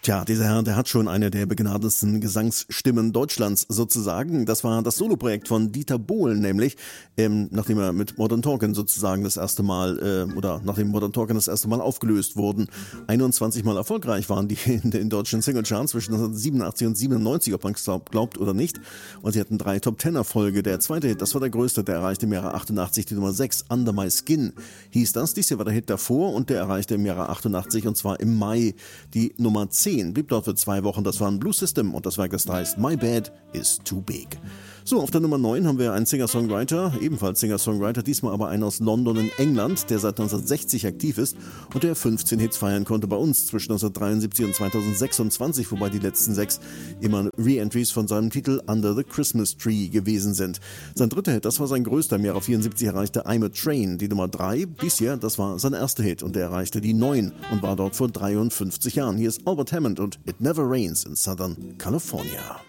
Tja, dieser Herr, der hat schon eine der begnadetsten Gesangsstimmen Deutschlands sozusagen. Das war das Soloprojekt von Dieter Bohlen nämlich, nachdem er mit Modern Talking sozusagen das erste Mal, nachdem Modern Talking das erste Mal aufgelöst wurden. 21 Mal erfolgreich waren die in den deutschen Singlecharts zwischen 1987 und 97, ob man es glaubt oder nicht. Und sie hatten 3 Top-10-Erfolge. Der zweite Hit, das war der größte, der erreichte im Jahre 88 die Nummer 6, Under My Skin hieß das. Dies hier war der Hit davor und der erreichte im Jahre 88 und zwar im Mai die Nummer 10. Blieb dort für 2 Wochen, das war ein Blue System und das Werk, das heißt My Bad is Too Big. So, auf der Nummer 9 haben wir einen Singer-Songwriter, ebenfalls Singer-Songwriter, diesmal aber einer aus London in England, der seit 1960 aktiv ist und der 15 Hits feiern konnte bei uns zwischen 1973 und 2026, wobei die letzten 6 immer Re-Entries von seinem Titel Under the Christmas Tree gewesen sind. Sein dritter Hit, das war sein größter, im Jahre 74 erreichte I'm a Train. Die Nummer 3, dies hier, das war sein erster Hit und der erreichte die 9 und war dort vor 53 Jahren. Hier ist Albert Hammond und It Never Rains in Southern California.